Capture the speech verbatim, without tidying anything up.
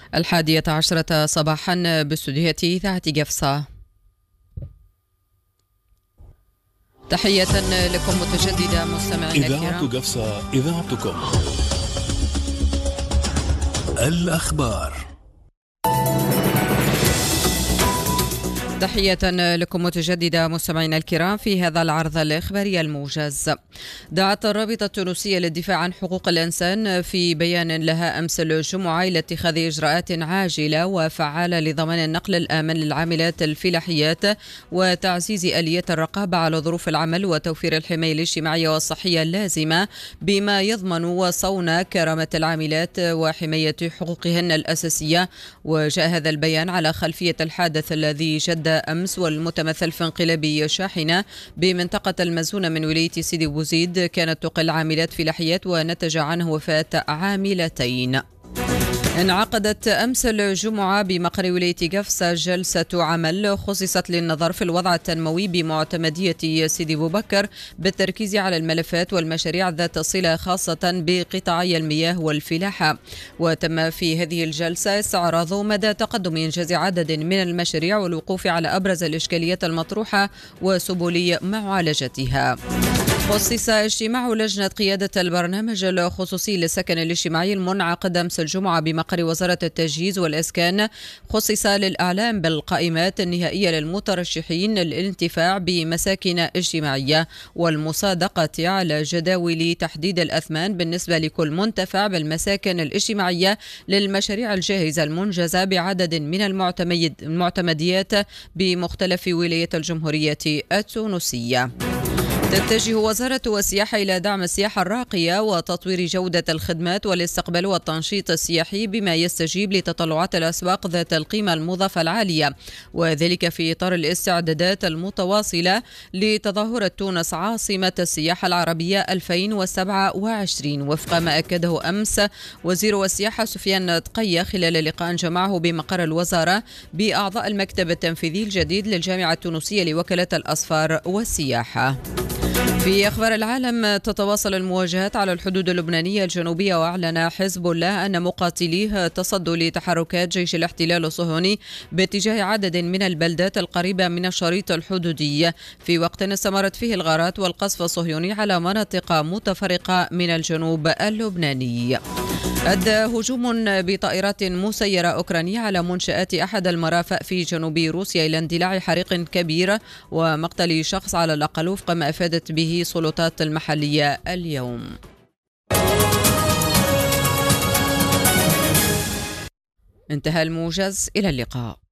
الحادية عشرة صباحا باستديوهات إذاعة قفصة. تحية لكم متجددة مستمعينا الكرام. إذاعة قفصة إذاعتكم. الأخبار. تحية لكم متجددة مستمعينا الكرام في هذا العرض الإخباري الموجز. دعت الرابطة التونسية للدفاع عن حقوق الإنسان في بيان لها أمس الجمعة إلى اتخاذ إجراءات عاجلة وفعالة لضمان النقل الآمن للعاملات الفلاحيات وتعزيز آليات الرقابة على ظروف العمل وتوفير الحماية الاجتماعية والصحية اللازمة بما يضمن صون كرامة العاملات وحماية حقوقهن الأساسية. وجاء هذا البيان على خلفية الحادث الذي جد أمس والمتمثل في انقلاب شاحنة بمنطقة المزونة من ولاية سيدي بوزيد كانت تقل عاملات فلاحيات ونتج عنه وفاة عاملتين. انعقدت أمس الجمعة بمقر ولاية قفصة جلسة عمل خصصت للنظر في الوضع التنموي بمعتمدية سيدي بوبكر بالتركيز على الملفات والمشاريع ذات صلة خاصة بقطاعي المياه والفلاحة. وتم في هذه الجلسة استعراض مدى تقدم إنجاز عدد من المشاريع والوقوف على أبرز الإشكاليات المطروحة وسبل معالجتها. خصص اجتماع لجنة قيادة البرنامج الخصوصي للسكن الاجتماعي المنعقد أمس الجمعة بمقر وزارة التجهيز والإسكان خصص للإعلام بالقائمات النهائية للمترشحين للانتفاع بمساكن اجتماعية والمصادقة على جداول تحديد الأثمان بالنسبة لكل منتفع بالمساكن الاجتماعية للمشاريع الجاهزة المنجزة بعدد من المعتمديات بمختلف ولايات الجمهورية التونسية. تتجه وزارة السياحة إلى دعم السياحة الراقية وتطوير جودة الخدمات والاستقبال والتنشيط السياحي بما يستجيب لتطلعات الأسواق ذات القيمة المضافة العالية، وذلك في إطار الاستعدادات المتواصلة لتظاهرة تونس عاصمة السياحة العربية ألفين وسبعة وعشرين وفق ما أكده أمس وزير السياحة سفيان تقية خلال لقاء جمعه بمقر الوزارة بأعضاء المكتب التنفيذي الجديد للجامعة التونسية لوكالة الأسفار والسياحة. في أخبار العالم، تتواصل المواجهات على الحدود اللبنانية الجنوبية، وأعلن حزب الله أن مقاتليه تصدوا لتحركات جيش الاحتلال الصهيوني باتجاه عدد من البلدات القريبة من الشريط الحدودي في وقت استمرت فيه الغارات والقصف الصهيوني على مناطق متفرقة من الجنوب اللبناني. أدى هجوم بطائرات مسيرة أوكرانية على منشآت أحد المرافق في جنوب روسيا إلى اندلاع حريق كبير ومقتل شخص على الأقل وفق ما أفادت به السلطات المحلية اليوم. انتهى الموجز، إلى اللقاء.